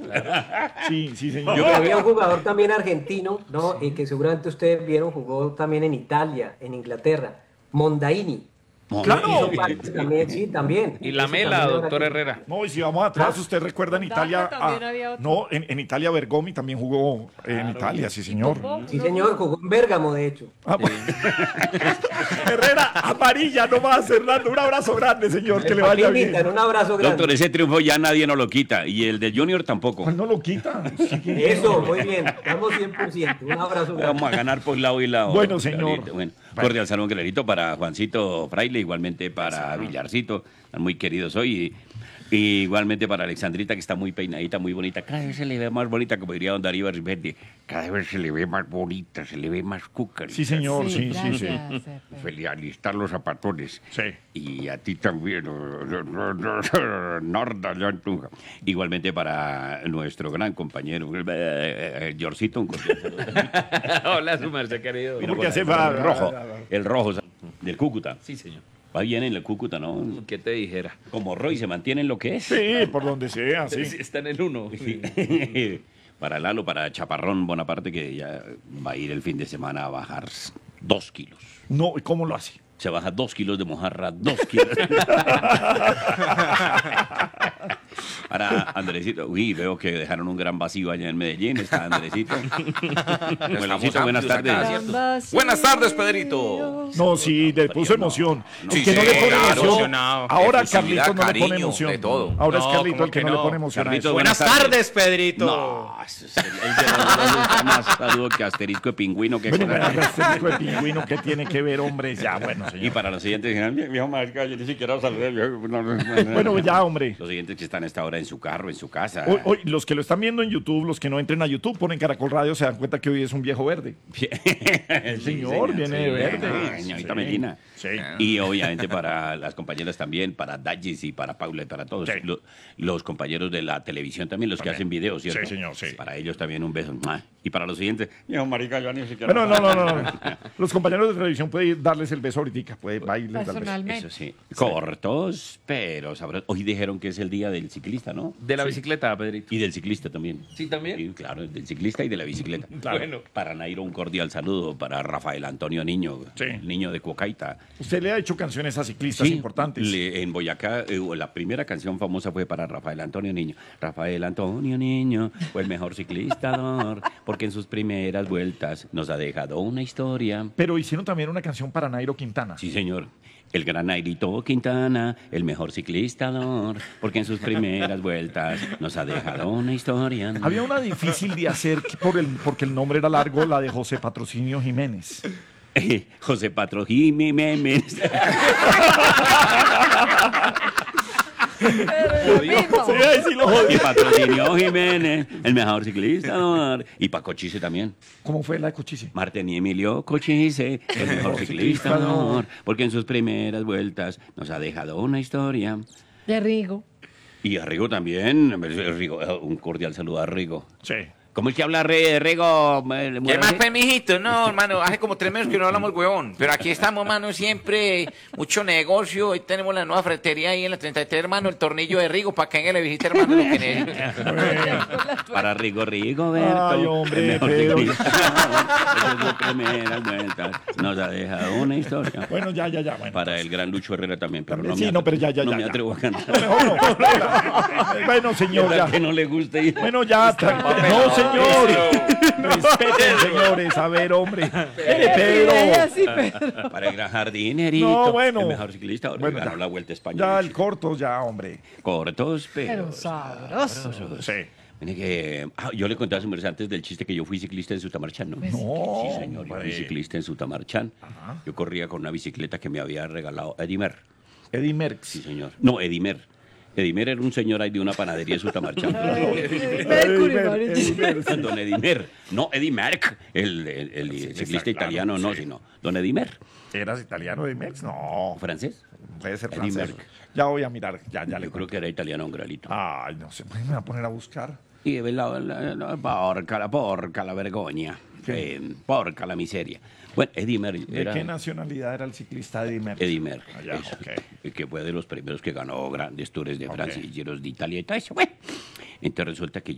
Sí, sí, señor. Y había un jugador también argentino, ¿no? Que seguramente ustedes vieron, jugó también en Italia, en Inglaterra, Mondaini. Hizo ¡Claro! parte también, sí, también. Y Ese Lamela, también habrá doctor que- Herrera. No, y si vamos atrás, ¿Ah? usted recuerda en Mondaña Italia. también había otro. No, en Italia Bergomi también jugó en Italia, sí, señor. Popó, Sí, ¿no? señor, jugó en Bérgamo, de hecho. Ah, bueno. Herrera, amarilla, no más, Fernando. Un abrazo grande, señor, que le Aquí vaya bien. invitan, un abrazo grande. Doctor, ese triunfo ya nadie nos lo quita. Y el de Junior tampoco. ¿Cuál no lo quita? Sí, que- Eso, muy bien. Estamos 100%. Un abrazo grande. Vamos a ganar por lado y lado. Bueno, señor. Clarito. Bueno, cordial saludo, Clarito, para Juancito Fraile, igualmente para Villarcito, están muy queridos hoy. Y igualmente para Alexandrita, que está muy peinadita, muy bonita. Cada vez se le ve más bonita, como diría don Darío Riverde. Cada vez se le ve más bonita, se le ve más cuca. Sí, señor, sí, sí, sí. gracias, Pepe. Feliz alistar los zapatones. Sí. Y a ti también, Norda Llantuja. Igualmente para nuestro gran compañero, Yorcito, un cordial saludo. Hola, su merced querido. Vino Porque con se el va- rojo, el rojo del Cúcuta. Sí, señor. Va bien en el Cúcuta, ¿no? ¿Qué te dijera? Como Roy se mantiene en lo que es. Sí, por donde sea, sí. Está en el 1. Para Lalo, para Chaparrón Bonaparte, que ya va a ir el fin de semana a bajar 2 kilos. No, ¿y cómo lo hace? Se baja 2 kilos de mojarra, 2 kilos. Para Andresito, uy, veo que dejaron un gran vacío allá en Medellín. Está Andresito. Buenasito, buenas tardes. Ambas Buenas tardes, Pedrito. No, sí, le puso emoción. Sí, que no le pone claro. emoción. Emocionado. Ahora Efusividad, Carlitos no le pone cariño, emoción. de todo. Ahora es No, Carlitos ¿cómo el que que no le no? pone emoción. a Carlitos, eso. Buenas tardes, Pedrito. No, eso es el de los está más saludo que asterisco de pingüino que Bueno, me agarraste el hijo de pingüino, ¿qué tiene que ver, hombre? Ya, bueno, Y señor. para los siguientes, viejo marica, yo ni siquiera saludé. Bueno, ya, hombre. Los siguientes que están a esta hora en su carro, en su casa. Hoy, los que lo están viendo en YouTube, los que no entren a YouTube, ponen Caracol Radio, se dan cuenta que hoy es un viejo verde. Sí, señor, viene de verde. Señorita Sí. Medina. Sí. Y obviamente para las compañeras también, para Dagis y para Paula y para todos. Sí. Los compañeros de la televisión también, los que hacen videos, ¿cierto? Sí, señor, sí. Para ellos también un beso. ¡Mua! Y para los siguientes, viejo marica, yo ni siquiera. Bueno, no. Los compañeros de televisión pueden darles el beso ahorita, puede bailar. Personalmente. Eso sí, cortos, pero sabrosos. Hoy dijeron que es el día del ciclista, ¿no? De la bicicleta, Pedrito. Y del ciclista también. Sí, también. Sí, claro, del ciclista y de la bicicleta. Bueno. Para Nairo, un cordial saludo. Para Rafael Antonio Niño, Sí. el niño de Cuocaita. Usted le ha hecho canciones a ciclistas importantes. En Boyacá, la primera canción famosa fue para Rafael Antonio Niño. Rafael Antonio Niño fue el mejor ciclistador, porque en sus primeras vueltas nos ha dejado una historia. Pero hicieron también una canción para Nairo Quintana. Sí, señor. El gran Nairito Quintana, el mejor ciclistador, porque en sus primeras vueltas nos ha dejado una historia. Había una difícil de hacer porque el nombre era largo, la de José Patrocinio Jiménez. José Patrojimi Memes. Pero lo mismo. Sí, ahí sí lo jodí. Y Patrocinio Jiménez, el mejor ciclistador. Y para Cochise también. ¿Cómo fue la de Cochise? Martín y Emilio Cochise, el mejor ciclistador, porque en sus primeras vueltas nos ha dejado una historia. De Rigo. Y a Rigo también, un cordial saludo a Rigo. Sí. ¿Cómo es que habla Rigo? ¿Qué más, pues, mijito? No, hermano, hace como 3 meses que no hablamos, huevón. Pero aquí estamos, hermano, siempre. Mucho negocio. Hoy tenemos la nueva ferretería ahí en la 33, hermano, el tornillo de Rigo, para que venga y le visite, hermano, lo que necesite. Para Rigo Berto. Ay, hombre, el mejor Pedro. ciclista. Esas dos primeras vueltas nos ha dejado una historia. Bueno, ya. Bueno, Para el gran Lucho Herrera también, pero no Sí, me no, pero ya. no me ya. atrevo a cantar. Mejor no. Bueno, señor, ¿Verdad ya. que no le gusta ir? Bueno, ya. No, señor. Respeten, señores. A ver, hombre. Pedro. Sí, Pedro. Para el gran jardinerito. No, bueno. El mejor ciclista. Ahora Bueno, ganó ya. la Vuelta Española. Ya, el corto, ya, hombre. Cortos, pero Pero sabroso. Sí. Mire que yo le conté a su merced antes del chiste que yo fui ciclista en Sutamarchán, ¿no? No, Sí, señor, yo fui hombre. ciclista en Sutamarchán. Yo corría con una bicicleta que me había regalado Edimer. Eddie Sí, Merckx. señor. No, Edimer. Edimer era un señor ahí de una panadería de Sutamarchán. Mercury, marichi. Don Edimer. No, Eddie Merck, el ciclista italiano, no, sino Don Edimer. ¿Eras italiano, Eddie Merckx? No. ¿Francés? Puede ser Eddie francés. Merckx. Ya voy a mirar. Ya le Yo creo cuento. que era italiano un granito. Ay, no sé. Me voy a poner a buscar. Y la porca la vergogna. Porca la miseria. Bueno, Eddie Merckx ¿De era... qué nacionalidad era el ciclista Eddie Merckx? Eddie Merckx, Ah, ya, eso, ok. que fue de los primeros que ganó grandes tours de Ok. Francia y Giros de Italia y todo eso. Bueno, entonces resulta que